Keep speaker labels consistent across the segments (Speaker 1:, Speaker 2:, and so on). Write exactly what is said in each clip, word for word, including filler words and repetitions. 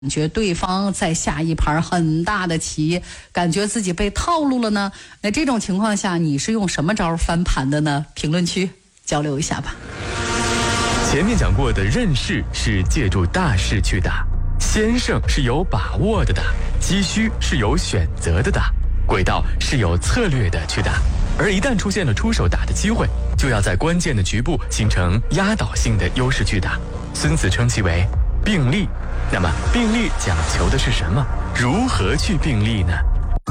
Speaker 1: 感觉对方在下一盘很大的棋，感觉自己被套路了呢？那这种情况下，你是用什么招翻盘的呢？评论区交流一下吧。
Speaker 2: 前面讲过的任势是借助大势去打，先胜是有把握的打，急需是有选择的打，轨道是有策略的去打。而一旦出现了出手打的机会，就要在关键的局部形成压倒性的优势去打。孙子称其为并立。那么并立讲求的是什么？如何去并立呢？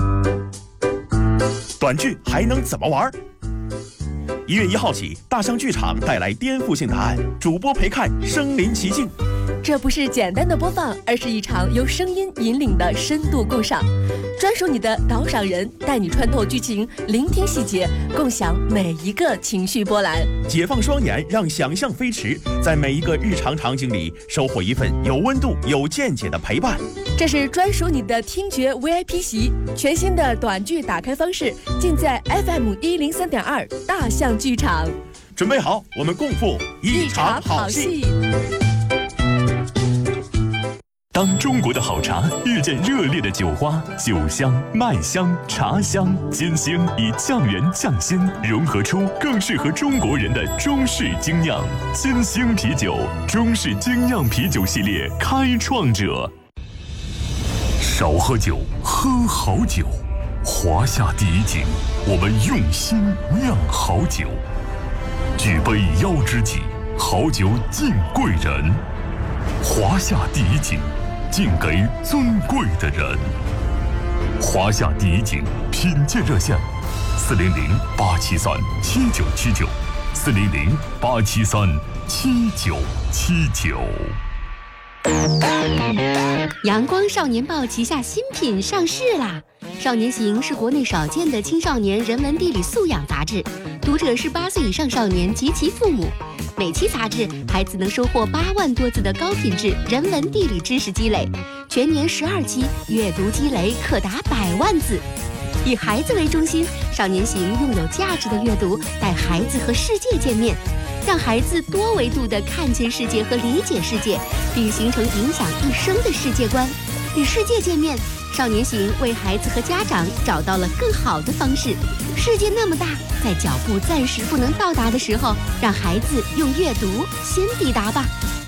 Speaker 3: 短剧还能怎么玩？一月一号起，大象剧场带来颠覆性答案，主播陪看身临其境。
Speaker 4: 这不是简单的播放，而是一场由声音引领的深度共赏。专属你的导赏人，带你穿透剧情，聆听细节，共享每一个情绪波澜。
Speaker 3: 解放双眼，让想象飞驰，在每一个日常场景里收获一份有温度、有见解的陪伴。
Speaker 4: 这是专属你的听觉 V I P 席，全新的短剧打开方式，尽在 F M 一零三点二大象剧场。
Speaker 3: 准备好，我们共赴一场好戏。
Speaker 5: 当中国的好茶遇见热烈的酒花，酒香、麦香、茶香、金星以酱园酱鲜融合出更适合中国人的中式精酿。金星啤酒，中式精酿啤酒系列开创者。少喝酒，喝好酒。华夏第一景，我们用心酿好酒。举杯邀知己，好酒敬贵人。华夏第一景，敬给尊贵的人。华夏第一景品鉴热线：四零零八七三七九七九，四零零八七三七九七九。
Speaker 6: 阳光少年报旗下新品上市啦！少年行是国内少见的青少年人文地理素养杂志，读者是八岁以上少年及其父母。每期杂志，孩子能收获八万多字的高品质人文地理知识积累，全年十二期，阅读积累可达百万字。以孩子为中心，少年行用有价值的阅读带孩子和世界见面，让孩子多维度地看见世界和理解世界，并形成影响一生的世界观。与世界见面，少年行为孩子和家长找到了更好的方式。世界那么大，在脚步暂时不能到达的时候，让孩子用阅读先抵达吧。